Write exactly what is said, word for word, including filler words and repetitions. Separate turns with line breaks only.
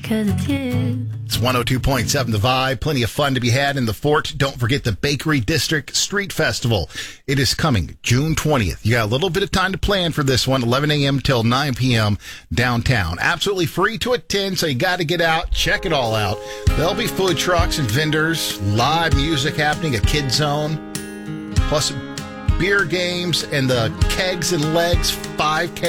because it's you.
It's one oh two point seven The Vibe. Plenty of fun to be had in the Fort. Don't forget the Bakery District Street Festival. It is coming June twentieth. You got a little bit of time to plan for this one, eleven a.m. till nine p.m. downtown. Absolutely free to attend, so you got to get out, check it all out. There'll be food trucks and vendors, live music happening, a kid zone, plus beer games and the Kegs and Legs five K